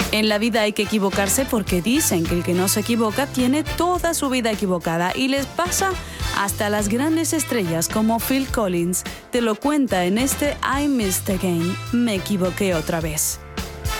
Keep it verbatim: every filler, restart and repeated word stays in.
En la vida hay que equivocarse porque dicen que el que no se equivoca tiene toda su vida equivocada y les pasa hasta las grandes estrellas como Phil Collins. Te lo cuenta en este I Missed Again, me equivoqué otra vez.